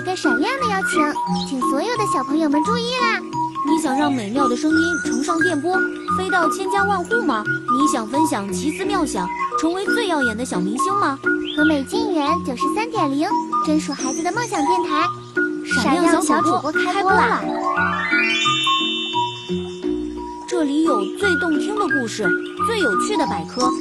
个闪亮的邀请，请所有的小朋友们注意啦！ 你想让美妙的声音乘上电波，飞到千家万户吗？你想分享奇思妙想，成为最耀眼的小明星吗？ 和美静园93.0专属孩子的梦想电台，闪亮小主播开播啦！ 这里有最动听的故事，最有趣的百科，